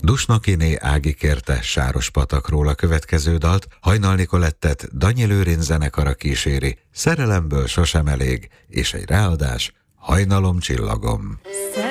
Dusnokiné Ági kérte Sárospatakról a következő dalt, Hajnal Nicolettet Danyi Lőrinc zenekara kíséri, Szerelemből sosem elég, és egy ráadás, Hajnalom csillagom.